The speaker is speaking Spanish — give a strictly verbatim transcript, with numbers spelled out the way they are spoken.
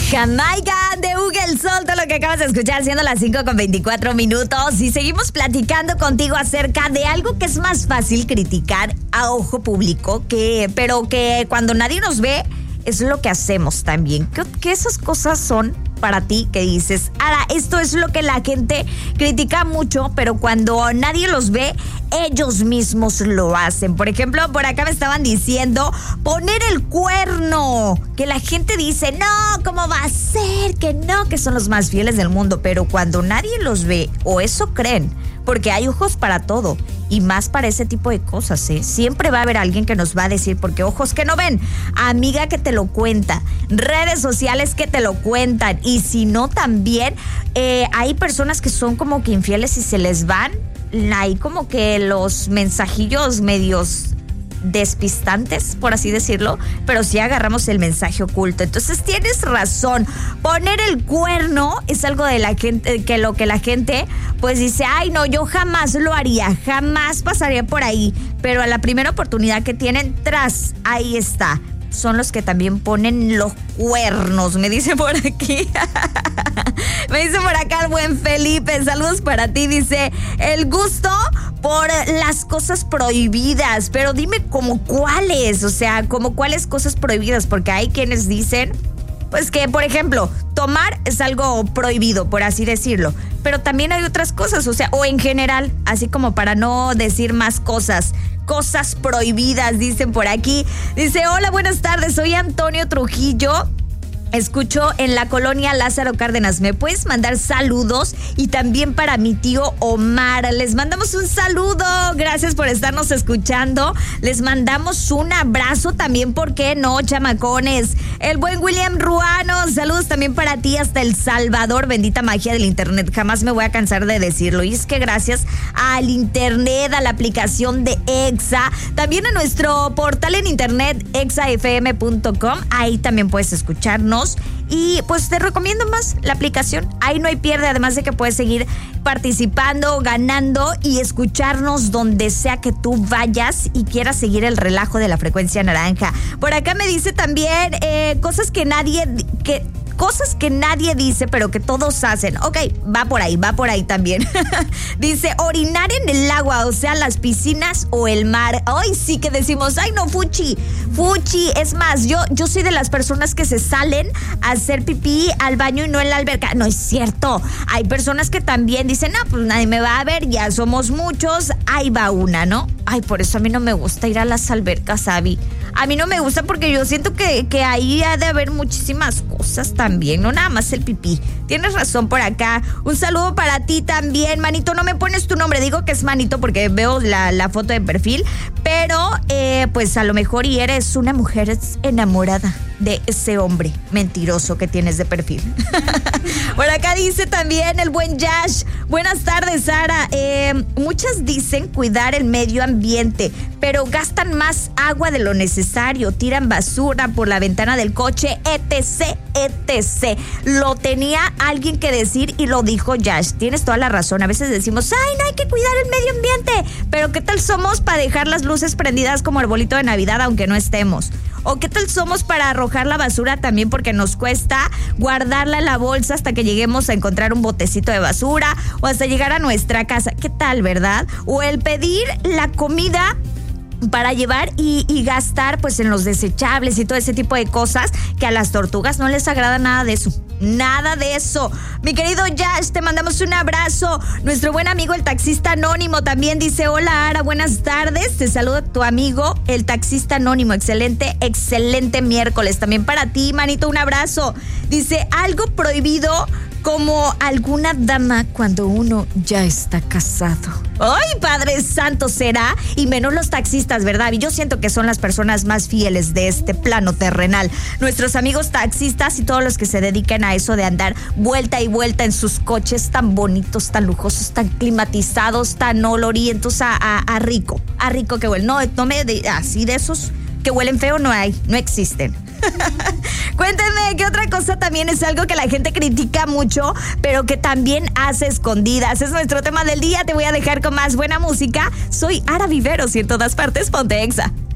Jamaica de Hugo el Sol, todo lo que acabas de escuchar, siendo las cinco con veinticuatro minutos. Y seguimos platicando contigo acerca de algo que es más fácil criticar a ojo público, que, pero que cuando nadie nos ve, es lo que hacemos también. ¿Qué, qué esas cosas son para ti que dices, ahora, esto es lo que la gente critica mucho, pero cuando nadie los ve, ellos mismos lo hacen? Por ejemplo, por acá me estaban diciendo poner el cuerno, que la gente dice, no, ¿cómo va a ser? Que no, que son los más fieles del mundo, pero cuando nadie los ve, o eso creen, porque hay ojos para todo, y más para ese tipo de cosas, ¿eh? Siempre va a haber alguien que nos va a decir, porque ojos que no ven, amiga que te lo cuenta, redes sociales que te lo cuentan, y si no también, eh, hay personas que son como que infieles y se les van, hay como que los mensajillos medios despistantes, por así decirlo, pero sí agarramos el mensaje oculto. Entonces tienes razón, poner el cuerno es algo de la gente, que lo que la gente pues dice, ay no, yo jamás lo haría, jamás pasaría por ahí, pero a la primera oportunidad que tienen, tras, ahí está. Son los que también ponen los cuernos, me dice por aquí. Me dice por acá el buen Felipe, saludos para ti, dice, el gusto por las cosas prohibidas, pero dime como cuáles, o sea, como cuáles cosas prohibidas, porque hay quienes dicen, pues que, por ejemplo, tomar es algo prohibido, por así decirlo, pero también hay otras cosas, o sea, o en general, así como para no decir más cosas, cosas prohibidas, dicen por aquí. Dice, hola, buenas tardes, soy Antonio Trujillo. Escucho en la colonia Lázaro Cárdenas. ¿Me puedes mandar saludos? Y también para mi tío Omar. Les mandamos un saludo. Gracias por estarnos escuchando. Les mandamos un abrazo también, ¿por qué no, chamacones? El buen William Ruano. Saludos también para ti hasta El Salvador. Bendita magia del internet. Jamás me voy a cansar de decirlo. Y es que gracias al internet, a la aplicación de Exa, también a nuestro portal en internet, exa f m punto com. Ahí también puedes escucharnos. Y pues te recomiendo más la aplicación, ahí no hay pierde, además de que puedes seguir participando, ganando y escucharnos donde sea que tú vayas y quieras seguir el relajo de la frecuencia naranja. Por acá me dice también eh, cosas que nadie que Cosas que nadie dice, pero que todos hacen. Ok, va por ahí, va por ahí también. Dice, orinar en el agua, o sea, las piscinas o el mar. Ay, sí que decimos, ay, no, fuchi, fuchi. Es más, yo, yo soy de las personas que se salen a hacer pipí al baño y no en la alberca. No es cierto. Hay personas que también dicen, no, pues nadie me va a ver, ya somos muchos, ahí va una, ¿no? Ay, por eso a mí no me gusta ir a las albercas, Abby. A mí no me gusta porque yo siento que, que ahí ha de haber muchísimas cosas también, no nada más el pipí. Tienes razón por acá. Un saludo para ti también, manito. No me pones tu nombre, digo que es manito porque veo la, la foto de perfil, pero eh, pues a lo mejor y eres una mujer enamorada de ese hombre mentiroso que tienes de perfil. Por acá dice también el buen Yash, buenas tardes, Sara. Eh, muchas dicen cuidar el medio ambiente, pero gastan más agua de lo necesario, tiran basura por la ventana del coche, etc, etc. Lo tenía alguien que decir y lo dijo Yash. Tienes toda la razón. A veces decimos, ay, no hay que cuidar el medio ambiente, pero ¿qué tal somos para dejar las luces prendidas como arbolito de Navidad aunque no estemos? ¿O qué tal somos para arrojar la basura también porque nos cuesta guardarla en la bolsa hasta que lleguemos a encontrar un botecito de basura o hasta llegar a nuestra casa? ¿Qué tal, verdad? O el pedir la comida para llevar y, y gastar pues en los desechables y todo ese tipo de cosas que a las tortugas no les agrada nada de eso. Nada de eso. Mi querido Yash, te mandamos un abrazo. Nuestro buen amigo el taxista anónimo también dice, hola Ara, buenas tardes. Te saluda tu amigo el taxista anónimo. Excelente, excelente miércoles. También para ti, manito, un abrazo. Dice, algo prohibido como alguna dama cuando uno ya está casado. ¡Ay, Padre Santo! Será, y menos los taxistas, ¿verdad? Y yo siento que son las personas más fieles de este plano terrenal. Nuestros amigos taxistas y todos los que se dedican a eso de andar vuelta y vuelta en sus coches tan bonitos, tan lujosos, tan climatizados, tan olorientos a, a, a rico. A rico que huelen. No, no me de, así de esos que huelen feo no hay, no existen. Cuéntenme, ¿qué otra cosa también es algo que la gente critica mucho, pero que también hace escondidas? Es nuestro tema del día. Te voy a dejar con más buena música. Soy Ara Viveros y en todas partes ponte Exa.